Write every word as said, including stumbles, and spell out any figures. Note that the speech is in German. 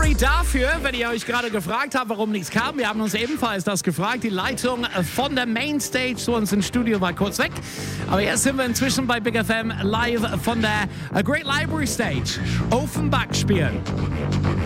Sorry dafür, wenn ihr euch gerade gefragt habt, warum nichts kam. Wir haben uns ebenfalls das gefragt. Die Leitung von der Mainstage zu uns ins Studio war kurz weg. Aber jetzt sind wir inzwischen bei Big F M live von der Great Library Stage. Offenbach spielen.